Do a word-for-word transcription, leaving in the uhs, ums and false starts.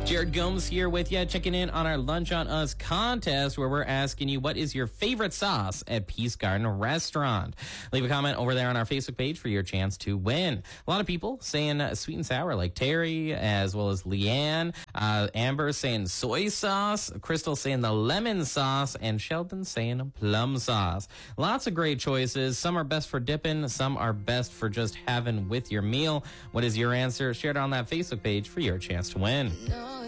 Jared Gomes here with you, checking in on our Lunch on Us contest, where we're asking you, what is your favorite sauce at Peace Garden Restaurant? Leave a comment over there on our Facebook page for your chance to win. A lot of people saying uh, sweet and sour, like Terry, as well as Leanne. Uh, Amber saying soy sauce. Crystal saying the lemon sauce. And Sheldon saying plum sauce. Lots of great choices. Some are best for dipping. Some are best for just having with your meal. What is your answer? Share it on that Facebook page for your chance to win.